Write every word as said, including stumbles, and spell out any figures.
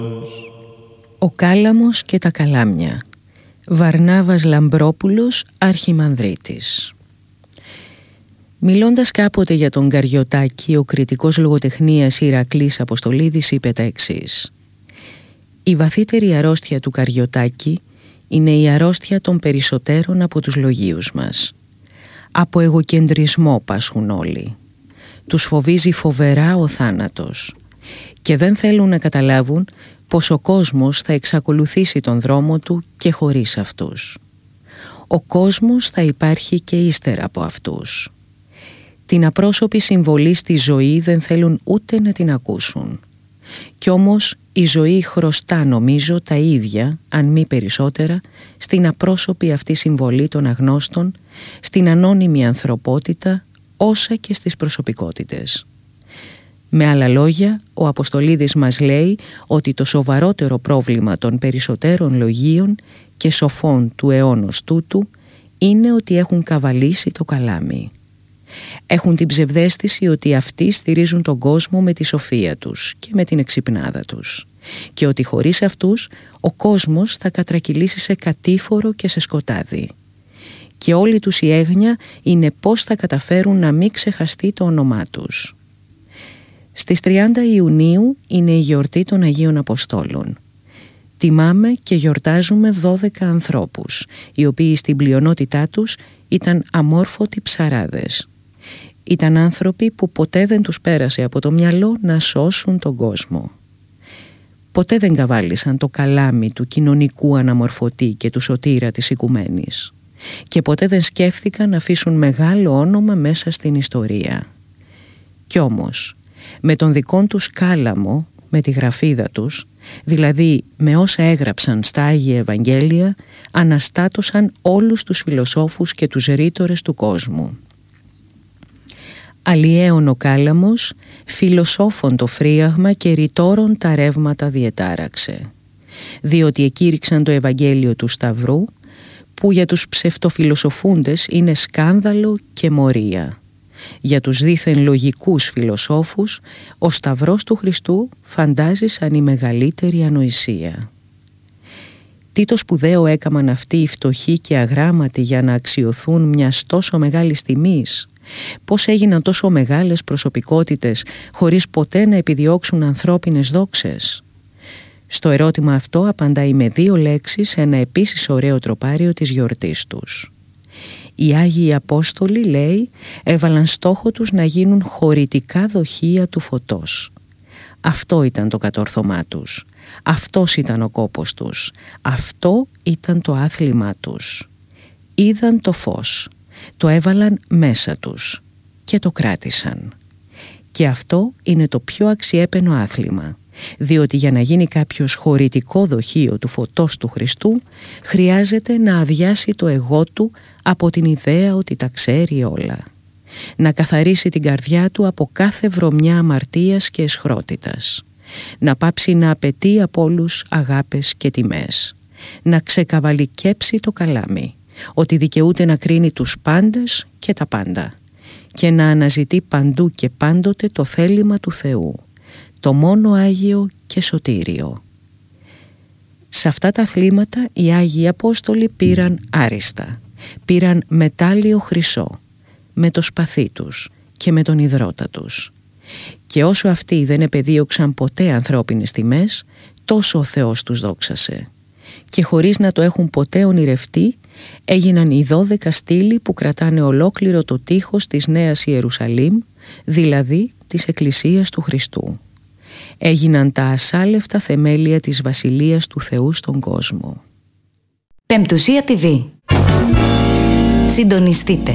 Ο Κάλαμος και τα Καλάμια. Βαρνάβας Λαμπρόπουλος, Αρχιμανδρίτης. Μιλώντας κάποτε για τον Καριωτάκη, ο κριτικός λογοτεχνίας Ηρακλής Αποστολίδης είπε τα εξής: «Η βαθύτερη αρρώστια του Καριωτάκη είναι η αρρώστια των περισσότερων από τους λογίους μας. Από εγωκεντρισμό πάσχουν όλοι. Τους φοβίζει φοβερά ο θάνατος και δεν θέλουν να καταλάβουν πως ο κόσμος θα εξακολουθήσει τον δρόμο του και χωρίς αυτούς. Ο κόσμος θα υπάρχει και ύστερα από αυτούς. Την απρόσωπη συμβολή στη ζωή δεν θέλουν ούτε να την ακούσουν. Κι όμως η ζωή χρωστά, νομίζω, τα ίδια, αν μη περισσότερα, στην απρόσωπη αυτή συμβολή των αγνώστων, στην ανώνυμη ανθρωπότητα, όσα και στις προσωπικότητες». Με άλλα λόγια, ο Αποστολίδης μας λέει ότι το σοβαρότερο πρόβλημα των περισσότερων λογίων και σοφών του αιώνος τούτου είναι ότι έχουν καβαλήσει το καλάμι. Έχουν την ψευδαίσθηση ότι αυτοί στηρίζουν τον κόσμο με τη σοφία τους και με την εξυπνάδα τους και ότι χωρίς αυτούς ο κόσμος θα κατρακυλήσει σε κατήφορο και σε σκοτάδι. Και όλη τους η έγνοια είναι πώς θα καταφέρουν να μην ξεχαστεί το όνομά τους. Στις τριάντα Ιουνίου είναι η γιορτή των Αγίων Αποστόλων. Τιμάμε και γιορτάζουμε δώδεκα ανθρώπους, οι οποίοι στην πλειονότητά τους ήταν αμόρφωτοι ψαράδες. Ήταν άνθρωποι που ποτέ δεν τους πέρασε από το μυαλό να σώσουν τον κόσμο. Ποτέ δεν καβάλισαν το καλάμι του κοινωνικού αναμορφωτή και του σωτήρα της οικουμένης. Και ποτέ δεν σκέφθηκαν να αφήσουν μεγάλο όνομα μέσα στην ιστορία. Κι όμως, με τον δικό τους κάλαμο, με τη γραφίδα τους, δηλαδή με όσα έγραψαν στα Άγια Ευαγγέλια, αναστάτωσαν όλους τους φιλοσόφους και τους ρήτορες του κόσμου. Αλλιέων ο κάλαμος, φιλοσόφων το φρίαγμα και ρητόρων τα ρεύματα διετάραξε. Διότι εκήρυξαν το Ευαγγέλιο του Σταυρού, που για τους ψευτοφιλοσοφούντες είναι σκάνδαλο και μορία. Για τους δήθεν λογικούς φιλοσόφους, ο Σταυρός του Χριστού φαντάζει σαν η μεγαλύτερη ανοησία. Τι το σπουδαίο έκαμαν αυτοί οι φτωχοί και αγράμματοι για να αξιωθούν μιας τόσο μεγάλης τιμής? Πώς έγιναν τόσο μεγάλες προσωπικότητες χωρίς ποτέ να επιδιώξουν ανθρώπινες δόξες? Στο ερώτημα αυτό απαντάει με δύο λέξεις ένα επίσης ωραίο τροπάριο της γιορτής τους. Οι Άγιοι Απόστολοι, λέει, έβαλαν στόχο τους να γίνουν χωρητικά δοχεία του φωτός. Αυτό ήταν το κατόρθωμά τους. Αυτός ήταν ο κόπος τους. Αυτό ήταν το άθλημά τους. Είδαν το φως. Το έβαλαν μέσα τους και το κράτησαν. Και αυτό είναι το πιο αξιέπαινο άθλημα. Διότι για να γίνει κάποιος χωρητικό δοχείο του φωτός του Χριστού χρειάζεται να αδειάσει το εγώ του από την ιδέα ότι τα ξέρει όλα. Να καθαρίσει την καρδιά του από κάθε βρωμιά αμαρτίας και αισχρότητας. Να πάψει να απαιτεί από όλους αγάπες και τιμές. Να ξεκαβαλικέψει το καλάμι, ότι δικαιούται να κρίνει τους πάντες και τα πάντα. Και να αναζητεί παντού και πάντοτε το θέλημα του Θεού, το μόνο Άγιο και σωτήριο. Σε αυτά τα αθλήματα οι Άγιοι Απόστολοι πήραν άριστα, πήραν μετάλλιο χρυσό, με το σπαθί τους και με τον ιδρώτα τους. Και όσο αυτοί δεν επεδίωξαν ποτέ ανθρώπινες τιμές, τόσο ο Θεός τους δόξασε. Και χωρίς να το έχουν ποτέ ονειρευτεί, έγιναν οι δώδεκα στήλοι που κρατάνε ολόκληρο το τείχος της Νέας Ιερουσαλήμ, δηλαδή της Εκκλησίας του Χριστού. Έγιναν τα ασάλευτα θεμέλια της Βασιλείας του Θεού στον κόσμο. Πεμπτουσία τι βι. Συντονιστείτε.